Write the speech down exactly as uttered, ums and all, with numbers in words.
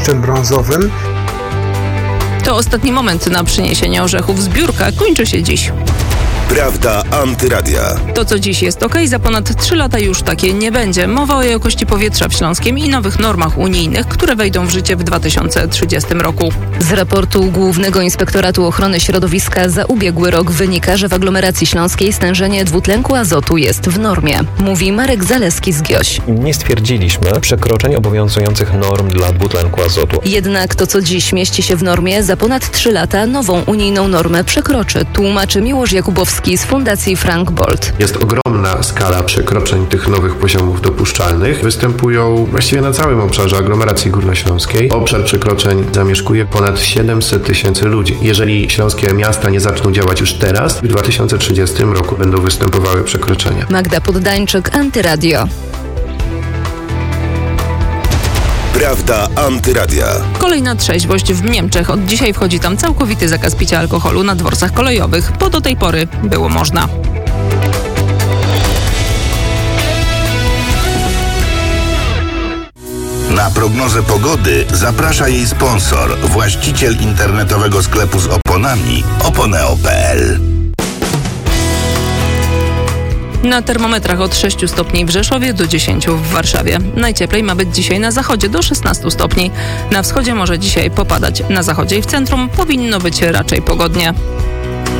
mistrzem brązowym. To ostatni moment na przyniesienie orzechów. Zbiórka kończy się dziś. Prawda Antyradia. To, co dziś jest ok, za ponad trzy lata już takie nie będzie. Mowa o jakości powietrza w Śląskiem i nowych normach unijnych, które wejdą w życie w dwa tysiące trzydziestym roku. Z raportu Głównego Inspektoratu Ochrony Środowiska za ubiegły rok wynika, że w aglomeracji śląskiej stężenie dwutlenku azotu jest w normie. Mówi Marek Zaleski z GIOŚ. Nie stwierdziliśmy przekroczeń obowiązujących norm dla dwutlenku azotu. Jednak to, co dziś mieści się w normie, za ponad trzy lata nową unijną normę przekroczy, tłumaczy Miłosz Jakubowski z Fundacji Frank Bold. Jest ogromna skala przekroczeń tych nowych poziomów dopuszczalnych. Występują właściwie na całym obszarze aglomeracji górnośląskiej. Obszar przekroczeń zamieszkuje ponad siedemset tysięcy ludzi. Jeżeli śląskie miasta nie zaczną działać już teraz, w dwa tysiące trzydziestym roku będą występowały przekroczenia. Magda Poddańczyk, Antyradio. Prawda Antyradia. Kolejna trzeźwość w Niemczech. Od dzisiaj wchodzi tam całkowity zakaz picia alkoholu na dworcach kolejowych, bo do tej pory było można. Na prognozę pogody zaprasza jej sponsor, właściciel internetowego sklepu z oponami oponeo kropka pe el. Na termometrach od sześciu stopni w Rzeszowie do dziesięciu w Warszawie. Najcieplej ma być dzisiaj na zachodzie do szesnastu stopni. Na wschodzie może dzisiaj popadać. Na zachodzie i w centrum powinno być raczej pogodnie.